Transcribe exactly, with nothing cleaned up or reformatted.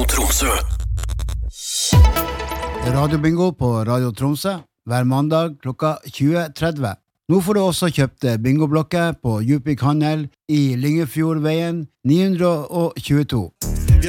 Tromsø. Radio-bingo på Radio Tromsø hver mandag klokka tjue tretti. Nå får du også kjøpt bingoblokker på Djupvik Handel i Lyngefjordveien ni hundre tjueto.